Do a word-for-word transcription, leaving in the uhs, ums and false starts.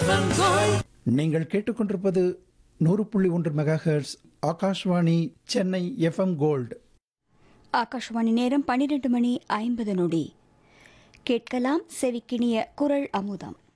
நீங்கள் கேட்டுக்கொண்டிருப்பது நூறு புள்ளி ஒன்று mega hertz Akashvani Chennai FM gold. Akashvani நேரம் பன்னிரண்டு மணி ஐம்பது நொடி. கேட்கலாம் செவிக்கினிய குரல் அமுதம்.